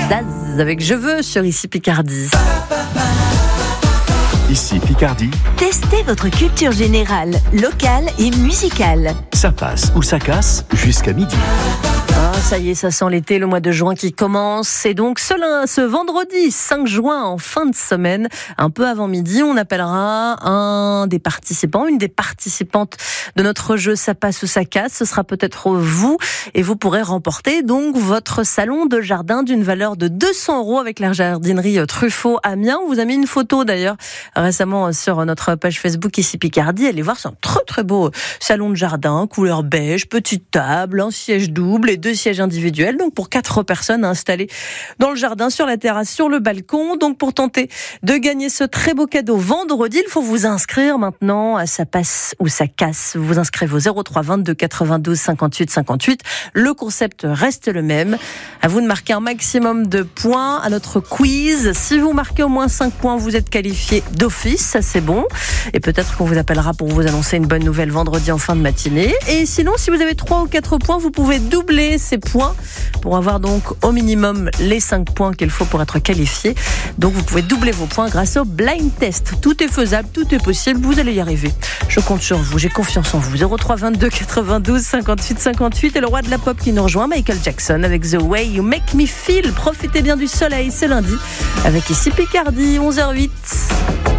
Zaz avec Je veux sur Ici Picardie. Ici Picardie, Testez votre culture générale, locale et musicale. ça passe ou ça casse jusqu'à midi. Ah, ça y est, ça sent l'été, le mois de juin qui commence. Et donc, ce vendredi 5 juin, en fin de semaine, un peu avant midi, on appellera un des participants, une des participantes de notre jeu Ça passe ou ça casse. Ce sera peut-être vous, et vous pourrez remporter donc votre salon de jardin d'une valeur de 200 € avec la jardinerie Truffaut Amiens. On vous a mis une photo d'ailleurs récemment sur notre page Facebook Ici Picardie. Allez voir, c'est un très très beau salon de jardin, couleur beige, petite table, un siège double et 2 sièges individuels, donc pour 4 personnes installées dans le jardin, sur la terrasse, sur le balcon. Donc pour tenter de gagner ce très beau cadeau vendredi, il faut vous inscrire maintenant à Ça passe ou ça casse. Vous vous inscrivez au 03 22 92 58 58. Le concept reste le même. À vous de marquer un maximum de points à notre quiz. Si vous marquez au moins 5 points, vous êtes qualifié d'office, ça c'est bon. Et peut-être qu'on vous appellera pour vous annoncer une bonne nouvelle vendredi en fin de matinée. Et sinon, si vous avez 3 ou 4 points, vous pouvez doubler ces points pour avoir donc au minimum les 5 points qu'il faut pour être qualifié. Donc vous pouvez doubler vos points grâce au blind test. Tout est faisable, tout est possible, vous allez y arriver. Je compte sur vous, j'ai confiance en vous. 03 22 92 58 58 et le roi de la pop qui nous rejoint, Michael Jackson avec The Way You Make Me Feel. Profitez bien du soleil ce lundi avec Ici Picardie, 11h08.